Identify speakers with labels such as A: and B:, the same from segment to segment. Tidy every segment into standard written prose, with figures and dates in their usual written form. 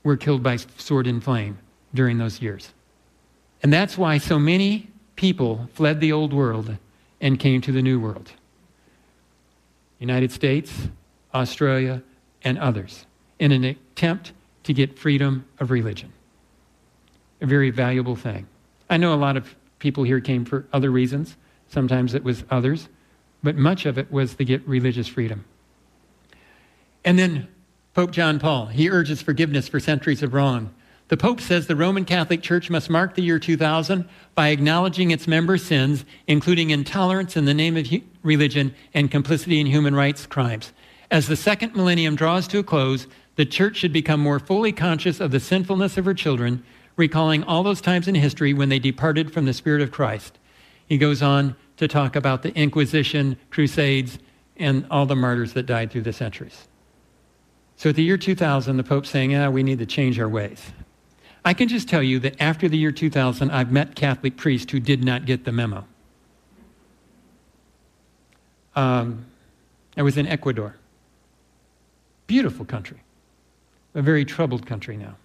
A: were killed by sword and flame during those years. And that's why so many people fled the old world and came to the new world. United States, Australia, and others, in an attempt to get freedom of religion. A very valuable thing. I know a lot of people here came for other reasons. Sometimes it was others, but much of it was to get religious freedom. And then Pope John Paul, he urges forgiveness for centuries of wrong. The Pope says the Roman Catholic Church must mark the year 2000 by acknowledging its members' sins, including intolerance in the name of religion and complicity in human rights crimes. As the second millennium draws to a close, the Church should become more fully conscious of the sinfulness of her children, recalling all those times in history when they departed from the Spirit of Christ. He goes on to talk about the Inquisition, Crusades, and all the martyrs that died through the centuries. So at the year 2000, the Pope's saying, we need to change our ways. I can just tell you that after the year 2000, I've met Catholic priests who did not get the memo. I was in Ecuador. Beautiful country. A very troubled country now.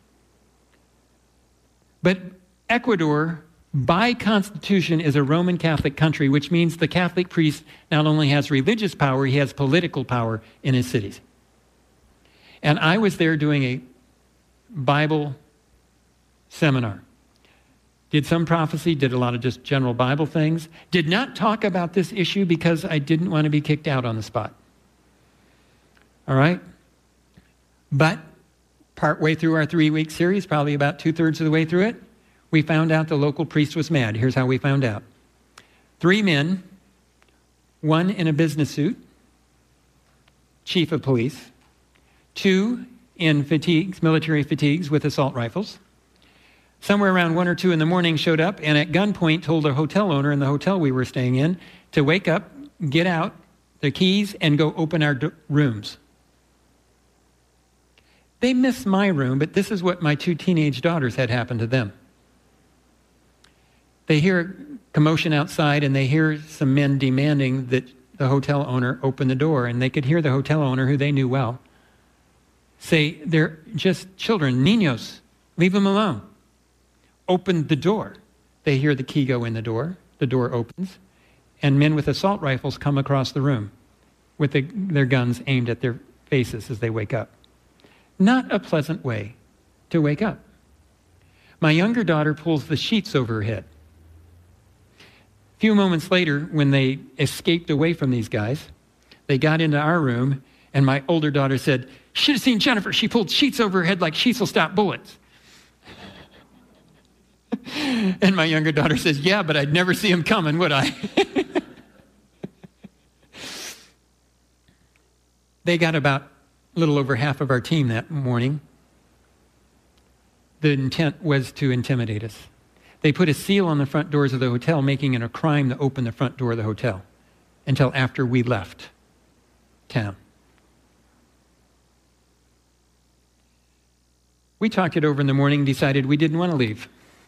A: But Ecuador, by constitution, is a Roman Catholic country, which means the Catholic priest not only has religious power, he has political power in his cities. And I was there doing a Bible seminar. Did some prophecy, did a lot of just general Bible things. Did not talk about this issue because I didn't want to be kicked out on the spot. All right? But partway through our 3-week series, probably about 2/3 of the way through it, we found out the local priest was mad. Here's how we found out. 3 men, 1 in a business suit, chief of police, 2 in fatigues, military fatigues with assault rifles. Somewhere around 1 or 2 in the morning showed up and at gunpoint told the hotel owner in the hotel we were staying in to wake up, get out the keys, and go open our rooms. They missed my room, but this is what my 2 teenage daughters had happen to them. They hear commotion outside and they hear some men demanding that the hotel owner open the door, and they could hear the hotel owner, who they knew well, say, they're just children, niños, leave them alone. Open the door. They hear the key go in the door opens, and men with assault rifles come across the room with their guns aimed at their faces as they wake up. Not a pleasant way to wake up. My younger daughter pulls the sheets over her head. A few moments later, when they escaped away from these guys, they got into our room, and my older daughter said, "Should have seen Jennifer. She pulled sheets over her head like sheets will stop bullets." And my younger daughter says, "Yeah, but I'd never see him coming, would I?" They got about a little over half of our team that morning. The intent was to intimidate us. They put a seal on the front doors of the hotel, making it a crime to open the front door of the hotel until after we left town. We talked it over in the morning, decided we didn't want to leave.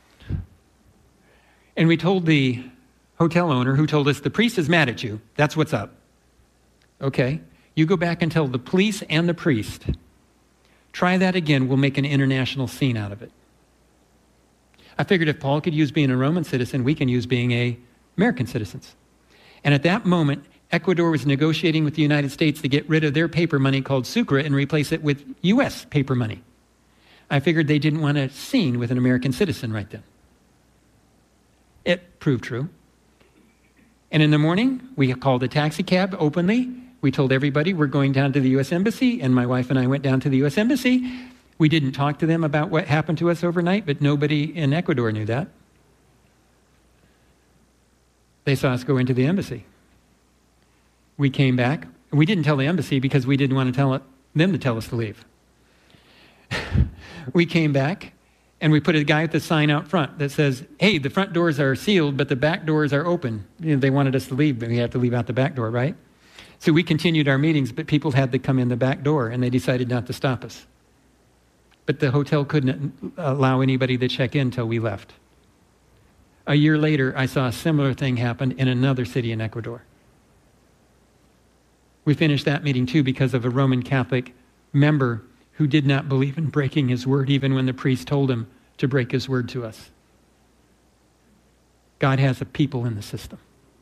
A: And we told the hotel owner, who told us, "The priest is mad at you. That's what's up." Okay, you go back and tell the police and the priest. Try that again, we'll make an international scene out of it. I figured if Paul could use being a Roman citizen, we can use being American citizens. And at that moment, Ecuador was negotiating with the United States to get rid of their paper money called sucre and replace it with U.S. paper money. I figured they didn't want a scene with an American citizen right then. It proved true. And in the morning, we called a taxi cab openly. We told everybody we're going down to the U.S. Embassy, and my wife and I went down to the U.S. Embassy. We didn't talk to them about what happened to us overnight, but nobody in Ecuador knew that. They saw us go into the embassy. We came back. We didn't tell the embassy because we didn't want to tell them to tell us to leave. We came back, and we put a guy with a sign out front that says, "Hey, the front doors are sealed, but the back doors are open." You know, they wanted us to leave, but we had to leave out the back door, right? So we continued our meetings, but people had to come in the back door, and they decided not to stop us. But the hotel couldn't allow anybody to check in until we left. A year later, I saw a similar thing happen in another city in Ecuador. We finished that meeting too because of a Roman Catholic member who did not believe in breaking his word, even when the priest told him to break his word to us. God has a people in the system.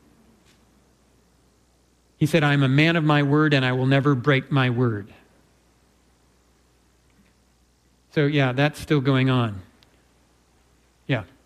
A: He said, I'm a man of my word and I will never break my word. So yeah, that's still going on. Yeah.